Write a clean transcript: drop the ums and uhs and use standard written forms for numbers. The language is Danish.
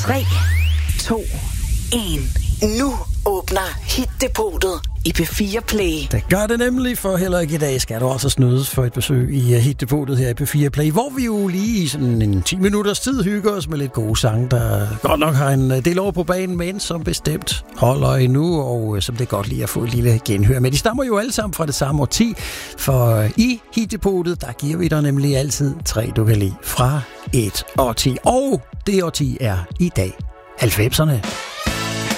3, 2, 1. Nu åbner Hit-depotet i P4 Play. Det gør det nemlig, for heller ikke i dag skal du også snydes for et besøg i Hit-depotet her i P4 Play, hvor vi jo lige i sådan en 10 minutters tid hygger os med lidt gode sange, der godt nok har en del over på banen, men som bestemt holder endnu, og som det er godt lige at få et lille genhør. Men de stammer jo alle sammen fra det samme årti, for i Hit-depotet, der giver vi dig nemlig altid 3, du kan lide fra et årti. Og det årti er i dag 90'erne.